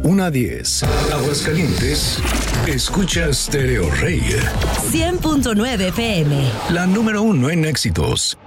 1:10. Aguascalientes, escucha Stereo Rey. 100.9 FM. La número 1 en éxitos.